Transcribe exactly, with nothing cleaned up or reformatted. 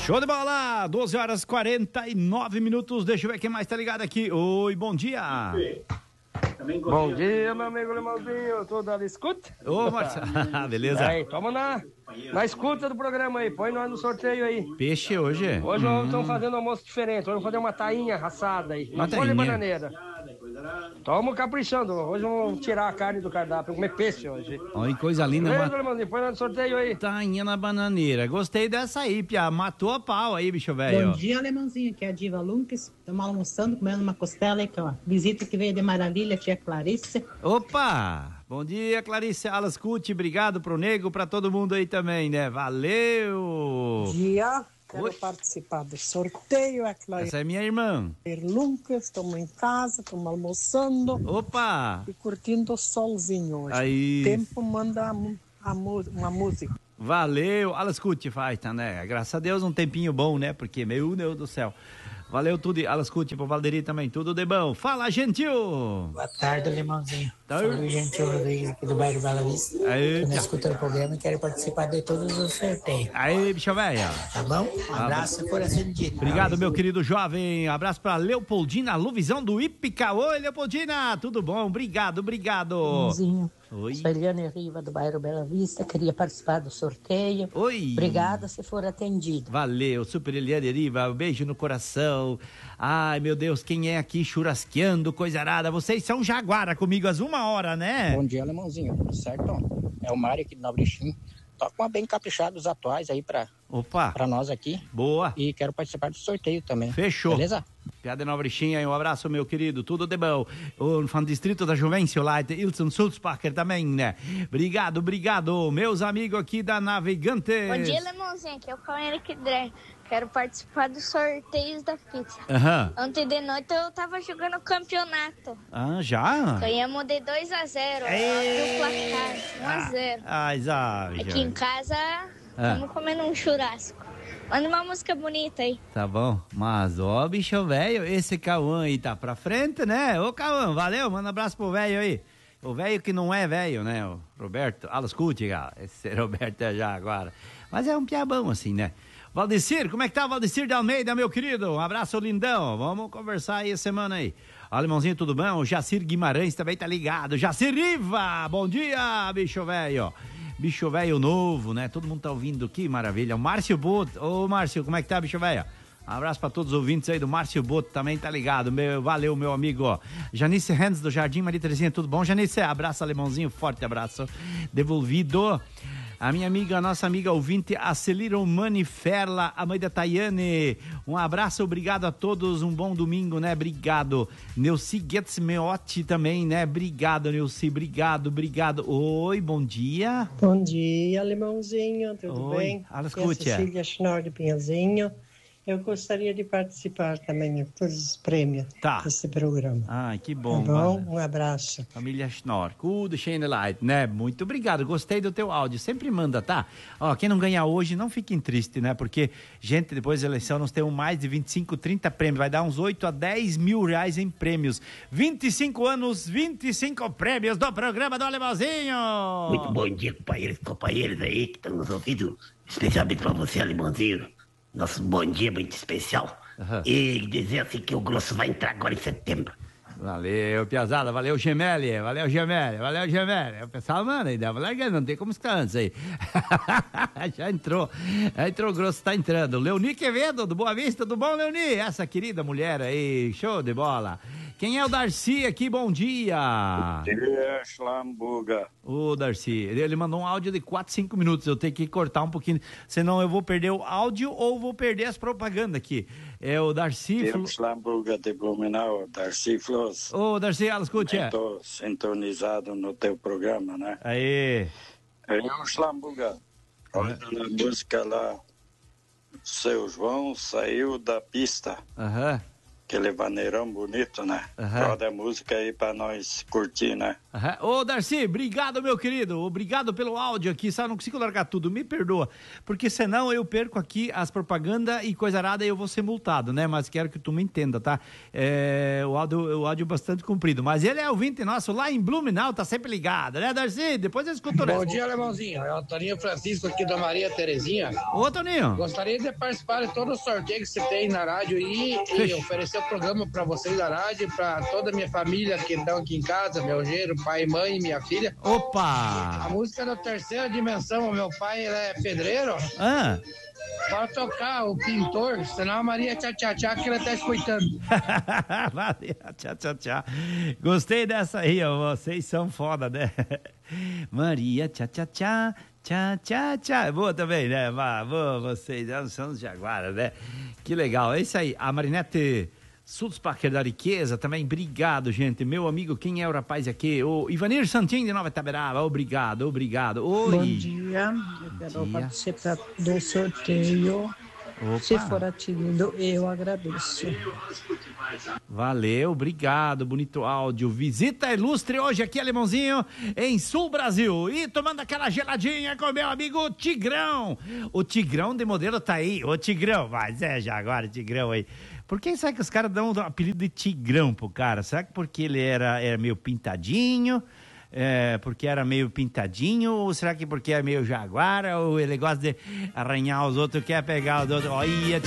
Show de bola, doze horas e quarenta e nove minutos, deixa eu ver quem mais tá ligado aqui. Oi, bom dia. Bom dia, meu amigo Limãozinho, tudo ali, escuta? Ô, Marcelo, beleza? Aí, toma na, na escuta do programa aí, põe nós no sorteio aí. Peixe hoje? Hoje hum. nós estamos fazendo um almoço diferente, hoje vamos fazer uma tainha assada aí, uma folha bananeira. Estamos caprichando, hoje vamos tirar a carne do cardápio, comer peixe hoje. Olha que coisa linda. Beleza, uma... Limãozinho, põe nós no sorteio aí. Tainha na bananeira, gostei dessa aí, Pia, matou a pau aí, bicho velho. Bom dia, Alemãozinho, aqui é a Diva Lunques, estamos almoçando, comendo uma costela aí, que é uma visita que veio de Maravilha, tia Clarice. Opa! Bom dia, Clarice Alascuti, obrigado pro nego, pra todo mundo aí também, né? Valeu! Bom dia, quero Oi. participar do sorteio, é Clarice. Essa é minha irmã. Lucas, estamos em casa, estamos almoçando. Opa! E curtindo o solzinho hoje. Aí. O tempo manda a, a, uma música. Valeu, Alascuti, faz, tá, né? Graças a Deus um tempinho bom, né? Porque, meu Deus do céu. Valeu tudo, Alascuti, pro Valderi também, tudo de bom. Fala, Gentil! Boa tarde, Limãozinho. Tá. Sou o Gentil Rodrigues aqui do bairro Bela Vista. Aí, Tô escutando o programa e quero participar de todos os sorteios. aí, bicho velho. Tá bom? Um abraço e coração dito. Obrigado, meu querido jovem. Abraço pra Leopoldina Luvisão do Ipica. Oi, Leopoldina, tudo bom? Obrigado, obrigado. Limãozinho. Oi. Sou Eliane Riva do bairro Bela Vista. Queria participar do sorteio. Oi. Obrigada se for atendido. Valeu, Super Eliane Riva, um beijo no coração. Ai, meu Deus, quem é aqui churrasqueando, coisa arada? Vocês são Jaguara comigo às uma hora, né? Bom dia, Alemãozinho, tudo certo? É o Mário aqui do Nobre Chim. Toca uma bem caprichada os atuais aí pra, Opa. pra nós aqui. Boa. E quero participar do sorteio também. Fechou. Beleza? Piada Nova Brichinha, um abraço, meu querido, tudo de bom. O fã distrito da Juvencio lá, de Ilson Sulzbacher também, né? Obrigado, obrigado, meus amigos aqui da Navegantes. Bom dia, Lemãozinho, aqui é o Cauê Dré. Quero participar dos sorteios da pizza. Aham. Ontem de noite eu tava jogando campeonato. Ah, já? Ganhamos de dois a zero. Abriu o placar, um a zero. Ah, já. Aqui em casa, estamos comendo um churrasco. Manda uma música bonita aí. Tá bom, mas ó, bicho velho, esse Cauã aí tá pra frente, né? Ô Cauã, valeu, manda um abraço pro velho aí. O velho que não é velho, né? O Roberto Alascuti, cara. Esse Roberto é já agora. Mas é um piabão assim, né? Valdecir, como é que tá, Valdecir de Almeida, meu querido? Um abraço, lindão. Vamos conversar aí a semana aí. Alemãozinho, tudo bom? O Jacir Guimarães também tá ligado. Jacir Riva, bom dia, bicho velho. Bicho velho novo, né? Todo mundo tá ouvindo, que maravilha. O Márcio Boto. Ô, Márcio, como é que tá, bicho velho? Um abraço pra todos os ouvintes aí do Márcio Boto, também tá ligado. Meu, valeu, meu amigo. Ó. Janice Hans do Jardim Maria Terezinha, tudo bom? Janice, abraço, alemãozinho, forte abraço. Devolvido. A minha amiga, a nossa amiga ouvinte, a Celiro Maniferla, a mãe da Tayane. Um abraço, obrigado a todos, um bom domingo, né? Obrigado. Neuci Guetzmeotti também, né? Obrigado, Neuci, obrigado, obrigado. Oi, bom dia. Bom dia, Alemãozinho, tudo Oi, bem? Alascuti. Eu sou Cecília Schnorr de Pinhazinho. Eu gostaria de participar também de todos os prêmios Tá. desse programa. Ai, que bom. Tá bom? Vale. Um abraço. Família Schnorr, tudo Shane Light, né? Muito obrigado, gostei do teu áudio, sempre manda, tá? Ó, quem não ganhar hoje, não fiquem tristes, né? Porque, gente, depois da eleição nós temos mais de vinte e cinco, trinta prêmios, vai dar uns oito a dez mil reais em prêmios. vinte e cinco anos, vinte e cinco prêmios do programa do Alemãozinho! Muito bom dia, companheiros e companheiras aí que estão nos ouvindo, especialmente pra você, Alemãozinho. Nosso bom dia muito especial. Uhum. E dizer assim que o grosso vai entrar agora em setembro. Valeu, Piazada, valeu, Gemelli, valeu, Gemelli, valeu, Gemelli. O pessoal, mano, ainda vai largando, não tem como estar antes aí. Já entrou, já entrou o grosso, tá entrando. Leoni Quevedo, do Boa Vista, tudo bom, Leoni? Essa querida mulher aí, show de bola. Quem é o Darcy aqui? Bom dia. Bom dia, Schlambuga. Ô, Darcy, ele mandou um áudio de quatro, cinco minutos, eu tenho que cortar um pouquinho, senão eu vou perder o áudio ou vou perder as propagandas aqui. É o Darcy... Eu, Schlambuga de Blumenau, Darcy Flores. Ô, Darcy, ela escute. Estou sintonizado no teu programa, né? Aí. Eu, Schlambuga, olha na música lá, Seu João saiu da pista. Aham. aquele vaneirão bonito, né? Uhum. Roda a música aí pra nós curtir, né? Uhum. Ô, Darcy, obrigado, meu querido. Obrigado pelo áudio aqui, sabe? Não consigo largar tudo, me perdoa. Porque senão eu perco aqui as propagandas e coisa arada e eu vou ser multado, né? Mas quero que tu me entenda, tá? É, o, áudio, o áudio é bastante comprido. Mas ele é ouvinte nosso lá em Blumenau, tá sempre ligado, né, Darcy? Depois eu escuto. Bom dia, Alemãozinho. É o Toninho Francisco aqui da Maria Terezinha. Ô, Toninho. Gostaria de participar de todo o sorteio que você tem na rádio aí e, e oferecer o programa para vocês da rádio, para toda a minha família que estão aqui em casa, meu genro, pai, mãe e minha filha. Opa! A música da Terceira Dimensão, meu pai ele é pedreiro. Ah! Pode tocar o pintor, senão a Maria tchá tchá tchá que ela tá escutando. Maria tchá tchá tchá. Gostei dessa aí, ó. Vocês são foda, né? Maria tchá tchá tchá. Tchá, tchá, tchá. Boa também, né? Boa, vocês são os jaguaras, né? Que legal. É isso aí. A Marinete Sulzbacher da Riqueza também. Obrigado, gente. Meu amigo, quem é o rapaz aqui? O Ivanir Santinho de Nova Itaberaba. Obrigado, obrigado. Oi. Bom dia. Eu quero dia. participar do sorteio. Opa. Se for atendido, eu agradeço. Valeu, obrigado, bonito áudio. Visita ilustre hoje aqui, Alemãozinho, em Sul Brasil. E tomando aquela geladinha com meu amigo Tigrão. O Tigrão de modelo tá aí. O Tigrão, mas é já agora, Tigrão aí. Por que será que os caras dão o apelido de Tigrão pro cara? Será que porque ele era, era meio pintadinho? É, porque era meio pintadinho, ou será que porque é meio jaguar, ou ele gosta de arranhar os outros, quer pegar os outros? Olha,